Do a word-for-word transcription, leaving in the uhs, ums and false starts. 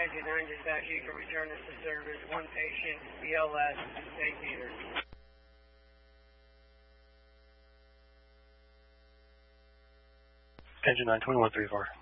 Engine nine dispatch, you can return us to service. One patient, B L S, Saint Peter. Engine nine, twenty-one three four.